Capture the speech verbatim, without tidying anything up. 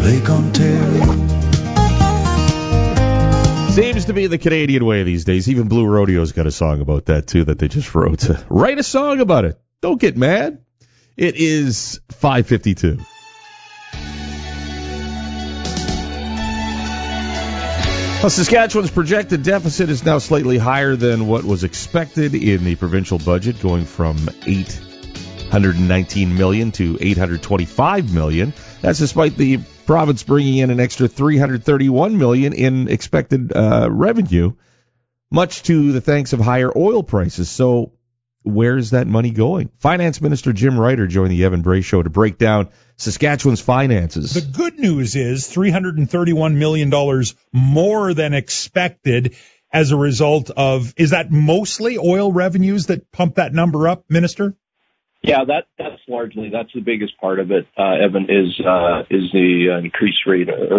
Lake Ontario. Seems to be the Canadian way these days. Even Blue Rodeo's got a song about that, too, that they just wrote. Write a song about it. Don't get mad. It is five fifty-two. Well, Saskatchewan's projected deficit is now slightly higher than what was expected in the provincial budget, going from eight hundred nineteen million dollars to eight hundred twenty-five million dollars. That's despite the province bringing in an extra three hundred thirty-one million dollars in expected uh, revenue, much to the thanks of higher oil prices. So where's that money going? Finance Minister Jim Ryder joined the Evan Bray Show to break down Saskatchewan's finances. The good news is three hundred thirty-one million dollars more than expected as a result of, is that mostly oil revenues that pump that number up, Minister? Yeah, that that's largely, that's the biggest part of it, uh, Evan, is uh, is the uh, increased rate